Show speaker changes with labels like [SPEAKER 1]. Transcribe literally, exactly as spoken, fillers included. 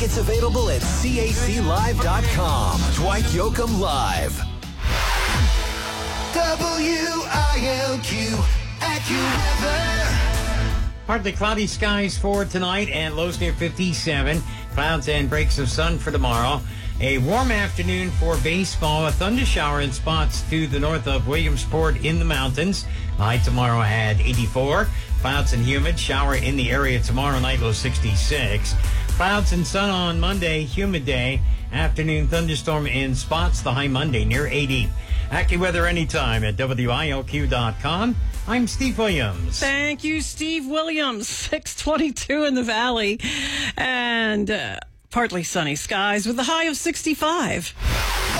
[SPEAKER 1] Tickets available at C A C live dot com. Dwight Yoakam Live. W I L Q, AccuWeather.
[SPEAKER 2] Partly cloudy skies for tonight and lows near fifty-seven. Clouds and breaks of sun for tomorrow. A warm afternoon for baseball. A thunder shower in spots to the north of Williamsport in the mountains. High tomorrow at eighty-four. Clouds and humid. Shower in the area tomorrow night, low sixty-six. Clouds and sun on Monday. Humid day. Afternoon thunderstorm in spots. The high Monday near eighty. AccuWeather anytime at W I L Q dot com. I'm Steve Williams.
[SPEAKER 3] Thank you, Steve Williams. six twenty-two in the valley. And uh, partly sunny skies with a high of sixty-five.